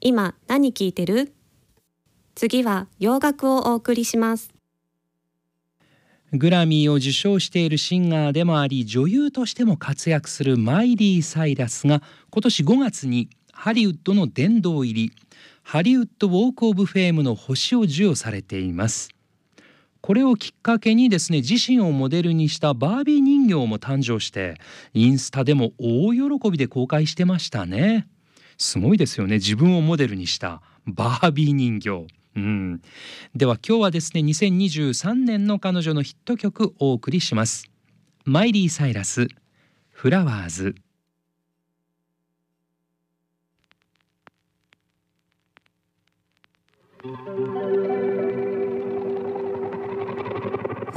今何聴いてる？次は洋楽をお送りします。 グラミーを受賞しているシンガーでもあり、女優としても活躍するマイリー・サイラスが今年5月にハリウッドの殿堂入り、ハリウッド・ウォーク・オブ・フェームの星を授与されています。これをきっかけにですね、自身をモデルにしたバービー人形も誕生して、インスタでも大喜びで公開してましたね。すごいですよね、自分をモデルにしたバービー人形。では今日はですね、2023年の彼女のヒット曲をお送りします。マイリー・サイラス、フラワーズ。